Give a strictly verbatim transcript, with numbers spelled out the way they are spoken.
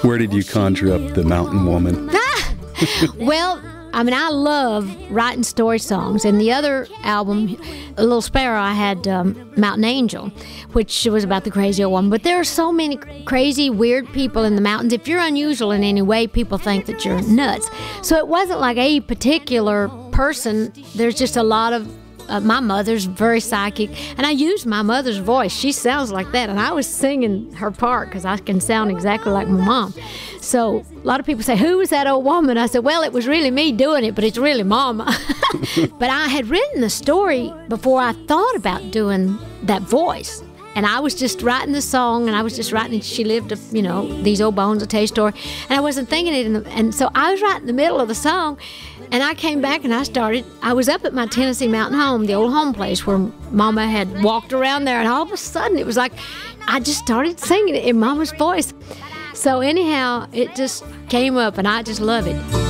Where did you conjure up the mountain woman? Well, I mean, I love writing story songs. And the other album, A Little Sparrow, I had um, Mountain Angel, which was about the crazy old woman. But there are so many crazy, weird people in the mountains. If you're unusual in any way, people think that you're nuts. So it wasn't like a particular person. There's just a lot of Uh, my mother's very psychic, and I used my mother's voice. She sounds like that, and I was singing her part because I can sound exactly like my mom. So a lot of people say, who was that old woman? I said, well, it was really me doing it, but it's really Mama. But I had written the story before I thought about doing that voice. And I was just writing the song, and I was just writing, she lived, a, you know, these old bones will tell you a story. And I wasn't thinking it. In the, and so I was right in the middle of the song, and I came back and I started, I was up at my Tennessee mountain home, the old home place where Mama had walked around there. And all of a sudden, it was like, I just started singing it in Mama's voice. So anyhow, it just came up, and I just love it.